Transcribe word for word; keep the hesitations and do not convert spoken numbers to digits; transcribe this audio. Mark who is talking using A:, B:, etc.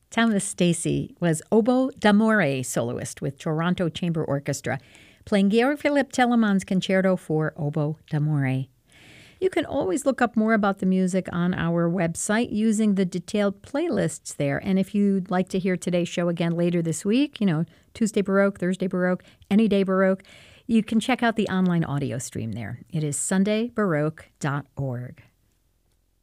A: Thomas Stacy was oboe d'amore soloist with Toronto Chamber Orchestra, playing Georg Philipp Telemann's Concerto for Oboe d'Amore. You can always look up more about the music on our website using the detailed playlists there. And if you'd like to hear today's show again later this week, you know, Tuesday Baroque, Thursday Baroque, any day Baroque, you can check out the online audio stream there. It is sunday baroque dot org.